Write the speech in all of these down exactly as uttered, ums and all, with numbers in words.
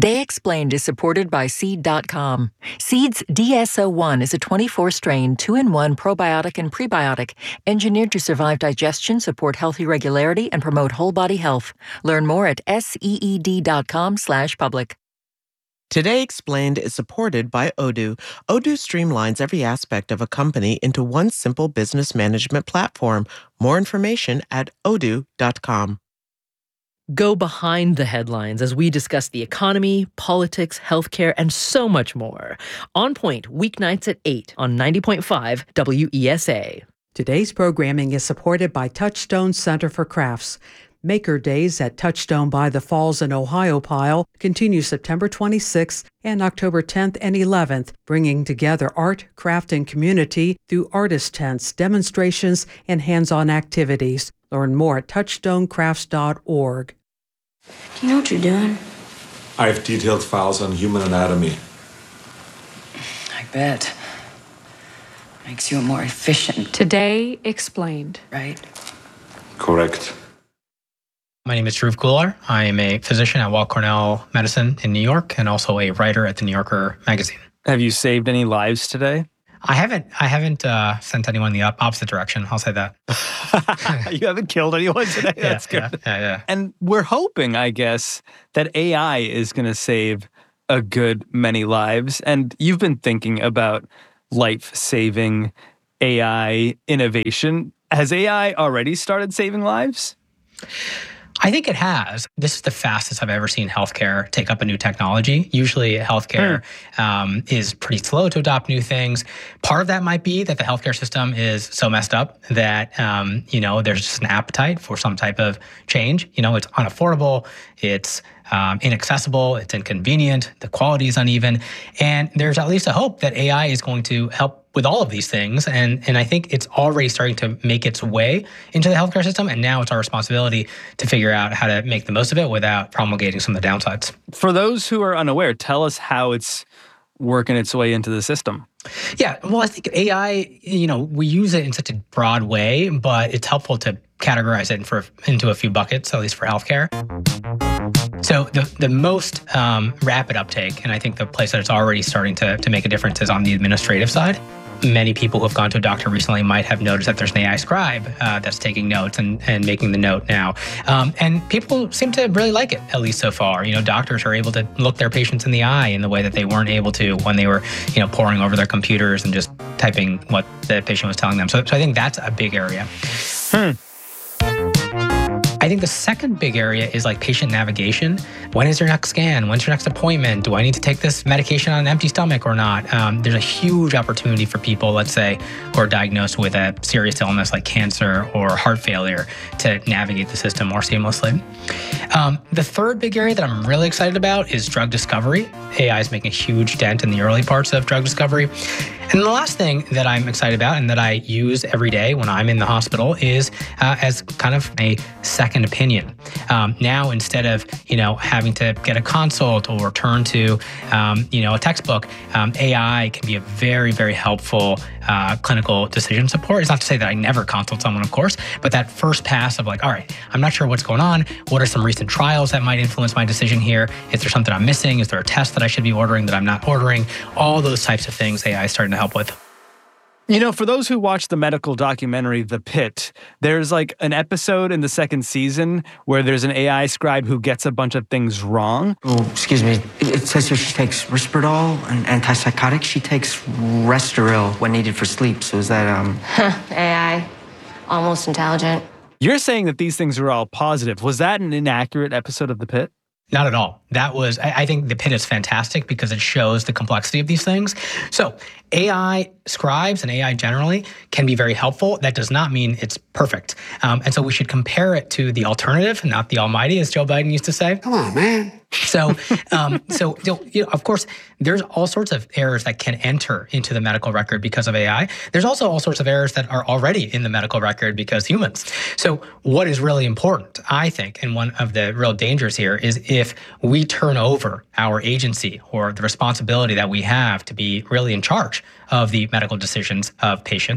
Today Explained is supported by Seed dot com. Seed's D S O one is a twenty-four strain, two in one probiotic and prebiotic, engineered to survive digestion, support healthy regularity, and promote whole body health. Learn more at seed dot com slash public. Today Explained is supported by Odoo. Odoo streamlines every aspect of a company into one simple business management platform. More information at odoo dot com. Go behind the headlines as we discuss the economy, politics, healthcare, and so much more. On Point, weeknights at eight on ninety point five W E S A. Today's programming is supported by Touchstone Center for Crafts. Maker Days at Touchstone by the Falls and Ohiopyle continue September twenty-sixth and October tenth and eleventh, bringing together art, craft, and community through artist tents, demonstrations, and hands-on activities. Learn more at touchstone crafts dot org. Do you know what you're doing? I have detailed files on human anatomy. I bet. Makes you more efficient. Today Explained. Right? Correct. My name is Dhruv Gular. I am a physician at Weill Cornell Medicine in New York and also a writer at the New Yorker magazine. Have you saved any lives today? I haven't I haven't uh, sent anyone in the op- opposite direction. I'll say that. You haven't killed anyone today? That's yeah, good. Yeah, yeah, yeah. And we're hoping, I guess, that A I is going to save a good many lives. And you've been thinking about life-saving A I innovation. Has A I already started saving lives? I think it has. This is the fastest I've ever seen healthcare take up a new technology. Usually healthcare mm. um, is pretty slow to adopt new things. Part of that might be that the healthcare system is so messed up that, um, you know, there's just an appetite for some type of change. You know, it's unaffordable, it's um, inaccessible, it's inconvenient, the quality is uneven. And there's at least a hope that A I is going to help with all of these things. And, and I think it's already starting to make its way into the healthcare system. And now it's our responsibility to figure out how to make the most of it without promulgating some of the downsides. For those who are unaware, tell us how it's working its way into the system. Yeah, well, I think A I, you know, we use it in such a broad way, but it's helpful to categorize it for, into a few buckets, at least for healthcare. So the, the most um, rapid uptake, and I think the place that it's already starting to, to make a difference is on the administrative side. Many people who have gone to a doctor recently might have noticed that there's an A I scribe uh, that's taking notes and, and making the note now. Um, and people seem to really like it, at least so far. You know, doctors are able to look their patients in the eye in the way that they weren't able to when they were, you know, poring over their computers and just typing what the patient was telling them. So, so I think that's a big area. Hmm. I think the second big area is like patient navigation. When is your next scan? When's your next appointment? Do I need to take this medication on an empty stomach or not? Um, there's a huge opportunity for people, let's say, who are diagnosed with a serious illness like cancer or heart failure to navigate the system more seamlessly. Um, the third big area that I'm really excited about is drug discovery. A I is making a huge dent in the early parts of drug discovery. And the last thing that I'm excited about and that I use every day when I'm in the hospital is uh, as kind of a second opinion. Um, now, instead of, you know, having to get a consult or turn to, um, you know, a textbook, um, A I can be a very, very helpful uh, clinical decision support. It's not to say that I never consult someone, of course, but that first pass of like, all right, I'm not sure what's going on. What are some recent trials that might influence my decision here? Is there something I'm missing? Is there a test that I should be ordering that I'm not ordering? All those types of things A I is starting to help with. You know, for those who watch the medical documentary The Pit, there's like an episode in the second season where there's an A I scribe who gets a bunch of things wrong. Oh, excuse me. It says here she takes Risperdal, an antipsychotic. She takes Restoril when needed for sleep. So is that, um... A I. Almost intelligent. You're saying that these things are all positive. Was that an inaccurate episode of The Pit? Not at all. That was, I, I think The Pit is fantastic because it shows the complexity of these things. So A I scribes and A I generally can be very helpful. That does not mean it's perfect. Um, and so we should compare it to the alternative, not the almighty, as Joe Biden used to say. Come on, man. So, um, so you know, of course, there's all sorts of errors that can enter into the medical record because of A I. There's also all sorts of errors that are already in the medical record because humans. So what is really important, I think, and one of the real dangers here is if we turn over our agency or the responsibility that we have to be really in charge of the medical decisions of patients,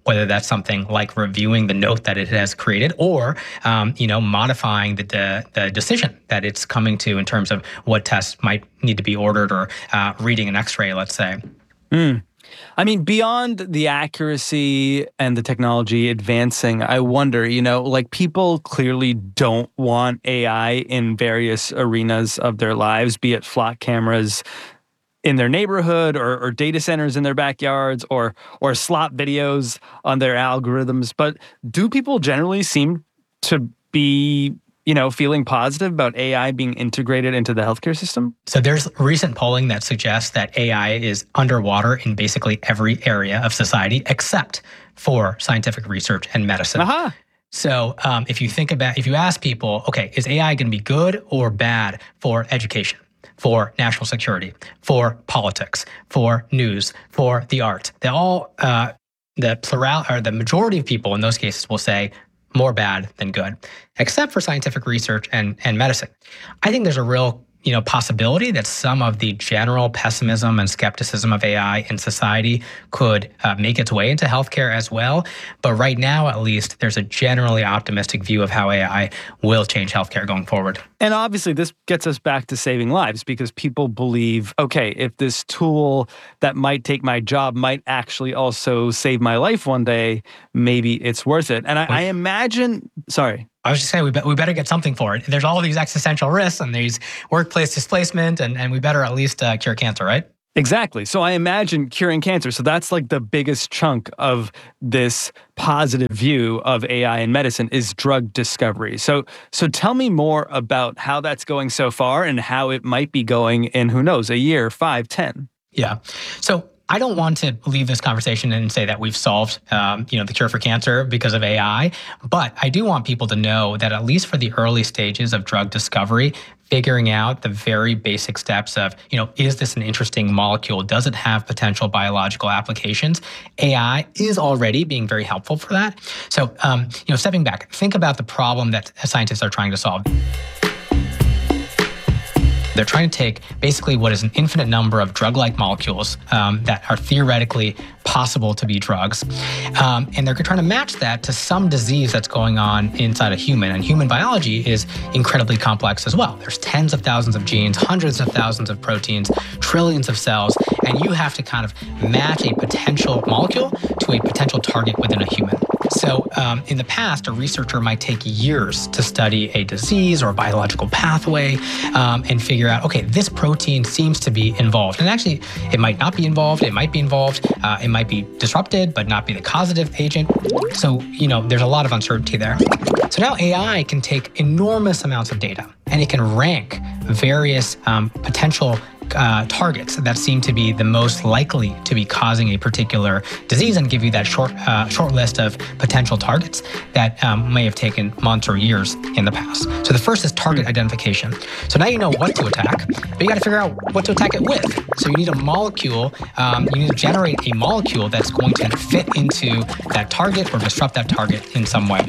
whether that's something like reviewing the note that it has created or, um, you know, modifying the, the the decision that it's coming to in terms of what tests might need to be ordered or uh, reading an X-ray, let's say. Mm. I mean, beyond the accuracy and the technology advancing, I wonder, you know, like people clearly don't want A I in various arenas of their lives, be it flock cameras in their neighborhood or, or data centers in their backyards or or slot videos on their algorithms. But do people generally seem to be, you know, feeling positive about A I being integrated into the healthcare system? So there's recent polling that suggests that A I is underwater in basically every area of society except for scientific research and medicine. Uh-huh. So um, if you think about, if you ask people, okay, is A I going to be good or bad for education, for national security, for politics, for news, for the arts? They all, uh, the plural or the majority of people in those cases will say more bad than good, except for scientific research and, and medicine. I think there's a real you know, possibility that some of the general pessimism and skepticism of A I in society could uh, make its way into healthcare as well. But right now, at least, there's a generally optimistic view of how A I will change healthcare going forward. And obviously, this gets us back to saving lives because people believe, okay, if this tool that might take my job might actually also save my life one day, maybe it's worth it. And I, I imagine, sorry. I was just saying, we, be, we better get something for it. There's all these existential risks and these workplace displacement, and, and we better at least uh, cure cancer, right? Exactly. So I imagine curing cancer. So that's like the biggest chunk of this positive view of A I in medicine is drug discovery. So so tell me more about how that's going so far and how it might be going in, who knows, a year, five, ten. Yeah. So I don't want to leave this conversation and say that we've solved, um, you know, the cure for cancer because of A I, but I do want people to know that at least for the early stages of drug discovery, figuring out the very basic steps of, you know, is this an interesting molecule? Does it have potential biological applications? A I is already being very helpful for that. So, um, you know, stepping back, think about the problem that scientists are trying to solve. They're trying to take basically what is an infinite number of drug-like molecules um, that are theoretically possible to be drugs. Um, and they're trying to match that to some disease that's going on inside a human. And human biology is incredibly complex as well. There's tens of thousands of genes, hundreds of thousands of proteins, trillions of cells, and you have to kind of match a potential molecule to a potential target within a human. So um, in the past, a researcher might take years to study a disease or a biological pathway um, and figure out, okay, this protein seems to be involved. And actually, it might not be involved. It might be involved. Uh, it might be disrupted, but not be the causative agent. So, you know, there's a lot of uncertainty there. So now A I can take enormous amounts of data and it can rank various um, potential Uh, targets that seem to be the most likely to be causing a particular disease and give you that short uh, short list of potential targets that um, may have taken months or years in the past. So the first is target identification. So now you know what to attack, but you got to figure out what to attack it with. So you need a molecule, um, you need to generate a molecule that's going to fit into that target or disrupt that target in some way.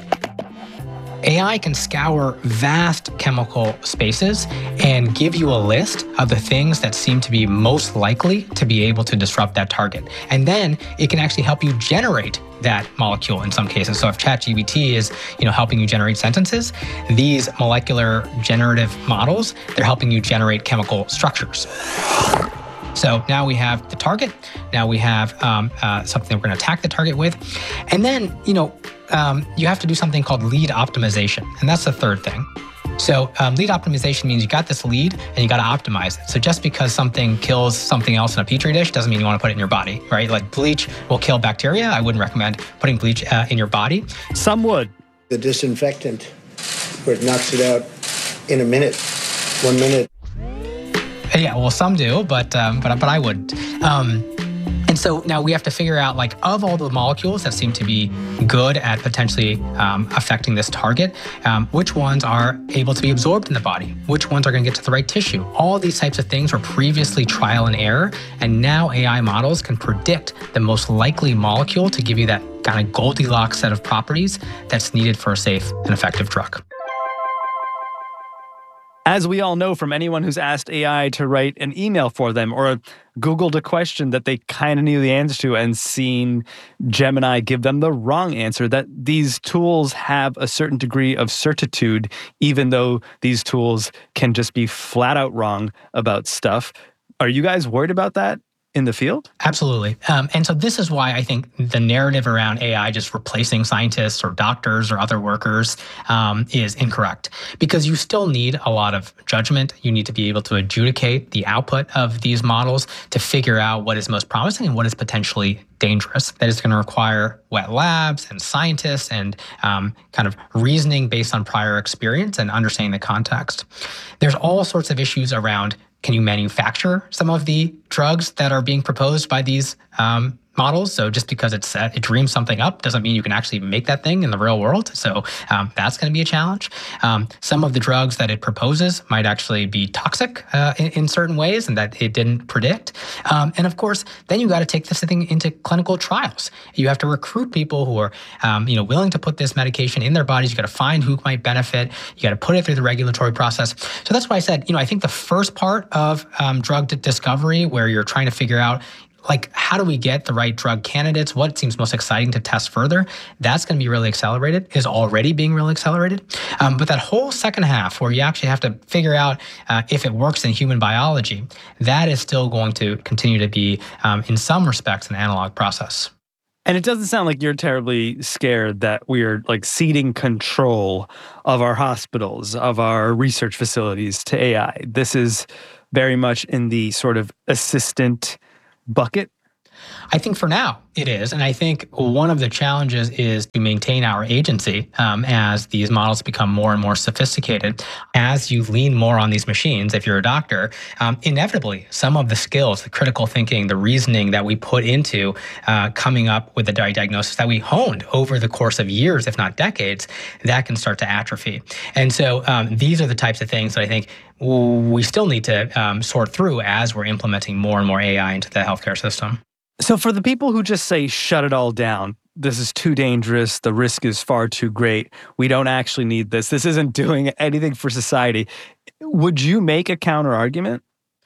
A I can scour vast chemical spaces and give you a list of the things that seem to be most likely to be able to disrupt that target. And then it can actually help you generate that molecule in some cases. So if ChatGPT is, you know, helping you generate sentences, these molecular generative models, they're helping you generate chemical structures. So now we have the target. Now we have um, uh, something we're going to attack the target with. And then, you know, um, you have to do something called lead optimization. And that's the third thing. So um, lead optimization means you got this lead and you got to optimize it. So just because something kills something else in a petri dish doesn't mean you want to put it in your body, right? Like bleach will kill bacteria. I wouldn't recommend putting bleach uh, in your body. Some would. The disinfectant, where it knocks it out in a minute, one minute. Yeah, well, some do, but um, but but I wouldn't. Um, and so now we have to figure out, like, of all the molecules that seem to be good at potentially um, affecting this target, um, which ones are able to be absorbed in the body? Which ones are going to get to the right tissue? All these types of things were previously trial and error, and now A I models can predict the most likely molecule to give you that kind of Goldilocks set of properties that's needed for a safe and effective drug. As we all know from anyone who's asked A I to write an email for them or Googled a question that they kind of knew the answer to and seen Gemini give them the wrong answer, that these tools have a certain degree of certitude, even though these tools can just be flat out wrong about stuff. Are you guys worried about that in the field? Absolutely. Um, and so this is why I think the narrative around A I just replacing scientists or doctors or other workers um, is incorrect, because you still need a lot of judgment. You need to be able to adjudicate the output of these models to figure out what is most promising and what is potentially dangerous. That is going to require wet labs and scientists and um, kind of reasoning based on prior experience and understanding the context. There's all sorts of issues around, can you manufacture some of the drugs that are being proposed by these um, models? So just because it's set, it dreams something up doesn't mean you can actually make that thing in the real world. So um, that's going to be a challenge. Um, some of the drugs that it proposes might actually be toxic uh, in, in certain ways and that it didn't predict. Um, and of course, then you got to take this thing into clinical trials. You have to recruit people who are um, you know, willing to put this medication in their bodies. You got to find who might benefit. You got to put it through the regulatory process. So that's why I said, you know, I think the first part of um, drug discovery, where you're trying to figure out, like, how do we get the right drug candidates? What seems most exciting to test further? That's going to be really accelerated, is already being really accelerated. Um, but that whole second half where you actually have to figure out uh, if it works in human biology, that is still going to continue to be, um, in some respects, an analog process. And it doesn't sound like you're terribly scared that we're like ceding control of our hospitals, of our research facilities to A I. This is very much in the sort of assistant bucket? I think for now it is. And I think one of the challenges is to maintain our agency um, as these models become more and more sophisticated. As you lean more on these machines, if you're a doctor, um, inevitably some of the skills, the critical thinking, the reasoning that we put into uh, coming up with the right diagnosis that we honed over the course of years, if not decades, that can start to atrophy. And so um, these are the types of things that I think we still need to um, sort through as we're implementing more and more A I into the healthcare system. So for the people who just say, shut it all down, this is too dangerous, the risk is far too great, we don't actually need this, this isn't doing anything for society, would you make a counter argument?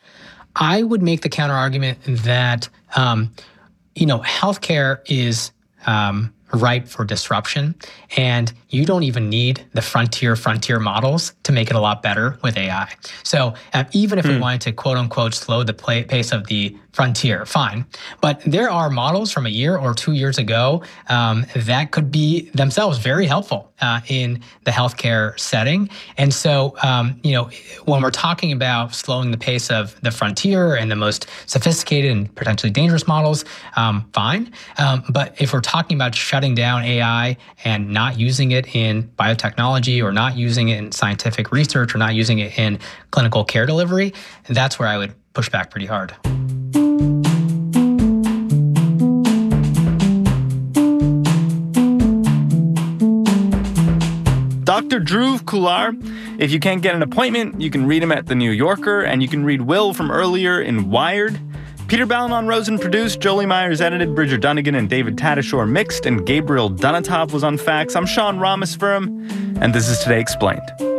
I would make the counter argument that, um, you know, healthcare is um, ripe for disruption, and you don't even need the frontier frontier models to make it a lot better with A I. So uh, even if hmm. we wanted to quote unquote slow the play, pace of the frontier, fine. But there are models from a year or two years ago um, that could be themselves very helpful uh, in the healthcare setting. And so, um, you know, when we're talking about slowing the pace of the frontier and the most sophisticated and potentially dangerous models, um, fine. Um, but if we're talking about shutting down A I and not using it in biotechnology or not using it in scientific research or not using it in clinical care delivery, that's where I would push back pretty hard. Doctor Dhruv Khullar. If you can't get an appointment, you can read him at The New Yorker, and you can read Will from earlier in Wired. Peter Balanon-Rosen produced, Jolie Myers edited, Bridger Dunnigan and David Tadashore mixed, and Gabriel Dunatov was on Facts. I'm Sean Rameswaram, and this is Today Explained.